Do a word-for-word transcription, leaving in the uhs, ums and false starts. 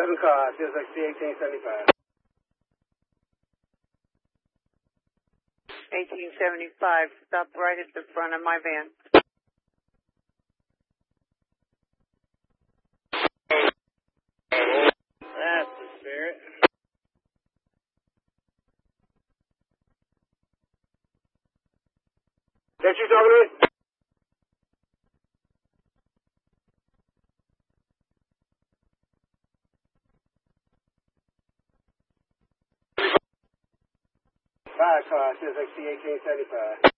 Seven car, feels like C eighteen seventy-five. eighteen seventy-five, stop right at the front of my van. That's the spirit. That you talking to me? Five car, feels like C eighteen seventy-five.